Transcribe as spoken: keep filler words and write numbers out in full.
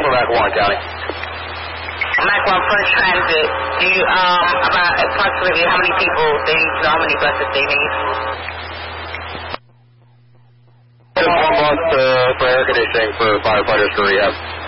for Lackawanna County. Lackawanna First Transit, do you, um, about approximately how many people they need to know how many buses they need? Just one bus uh, for air conditioning for firefighters to rehab.